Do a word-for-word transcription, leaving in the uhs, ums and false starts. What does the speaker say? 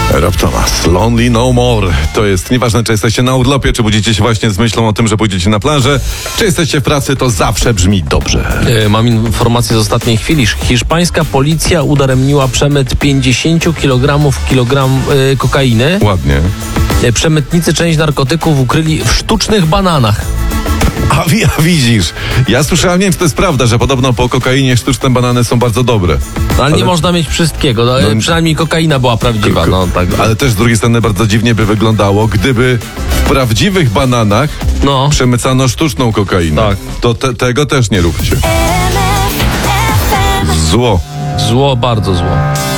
Rob Thomas, Lonely No More. To jest nieważne, czy jesteście na urlopie, czy budzicie się właśnie z myślą o tym, że pójdziecie na plażę, czy jesteście w pracy, to zawsze brzmi dobrze. Yy, mam informację z ostatniej chwili. Hiszpańska policja udaremniła przemyt pięćdziesiąt kilogramów kilogram yy, kokainy. Ładnie. Yy, przemytnicy część narkotyków ukryli w sztucznych bananach. A, wi- a widzisz, ja słyszałem, nie wiem, czy to jest prawda, że podobno po kokainie sztuczne banany są bardzo dobre. No, ale, Ale- nie można mieć wszystkiego. No, No, przynajmniej kokaina była prawdziwa. No, tak. Ale też z drugiej strony bardzo dziwnie by wyglądało, gdyby w prawdziwych bananach No. przemycano sztuczną kokainę. Tak. To te- tego też nie róbcie. Zło. Zło, bardzo zło.